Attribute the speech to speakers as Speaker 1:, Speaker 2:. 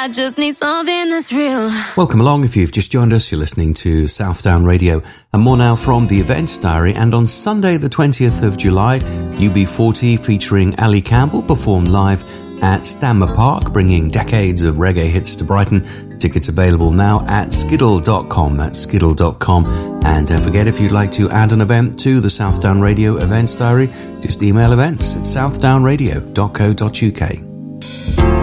Speaker 1: I just need something that's real.
Speaker 2: Welcome along. If you've just joined us, you're listening to Southdown Radio. And more now from the Events Diary. And on Sunday, the 20th of July, UB40 featuring Ali Campbell performed live at Stanmer Park, bringing decades of reggae hits to Brighton. Tickets available now at skiddle.com. That's skiddle.com. And don't forget, if you'd like to add an event to the Southdown Radio Events Diary, just email events@southdownradio.co.uk.